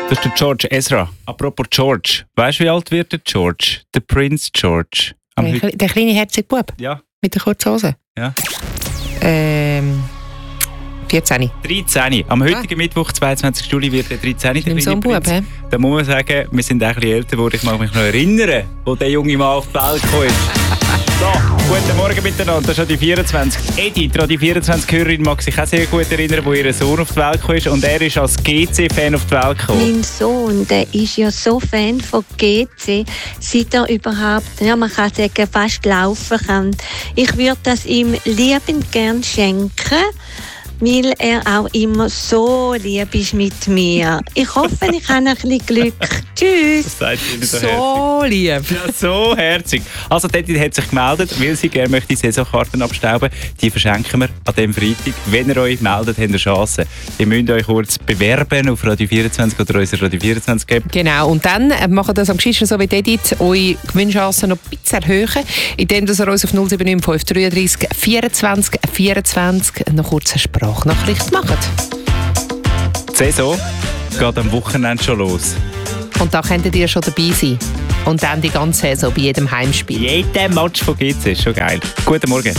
Das ist der George Ezra. Apropos George. Weißt du, wie alt wird der George? Der Prince George. Der kleine herzige Bub? Ja. Mit der kurzen Hose? Ja. 14. 13. Am heutigen Mittwoch, 22. Juli, wird der 13. Der kleine so ein Bub, Prinz. Da muss man sagen, wir sind ein bisschen älter geworden. Ich mag mich noch erinnern, wo der junge Mann auf die Welt kam. So, guten Morgen miteinander. Das ist die 24. Edith, die 24-Hörerin, mag sich auch sehr gut erinnern, wo ihr Sohn auf die Welt kam. Und er ist als GC-Fan auf die Welt gekommen. Mein Sohn, der ist ja so Fan von GC, seit er überhaupt, ja, man kann sagen, fast laufen kann. Ich würde das ihm liebend gern schenken, weil er auch immer so lieb ist mit mir. Ich hoffe, ich habe ein bisschen Glück. Tschüss. Das sagt Ihnen So lieb. Ja, so herzig. Also, Teddy hat sich gemeldet, weil sie gerne möchte Saisonkarten abstauben. Die verschenken wir an diesem Freitag. Wenn ihr euch meldet, habt ihr Chance. Ihr müsst euch kurz bewerben auf Radio 24 oder unser Radio 24 App. Genau, und dann macht das am Geschichten so wie Edith, eure Gewinnchancen noch ein bisschen erhöhen, indem ihr uns auf 079 533 24 24 noch kurz eine Sprachnachricht macht. Die Saison geht am Wochenende schon los. Und da könntet ihr schon dabei sein. Und dann die ganze Saison bei jedem Heimspiel. Jeder Match von GC ist schon geil. Guten Morgen.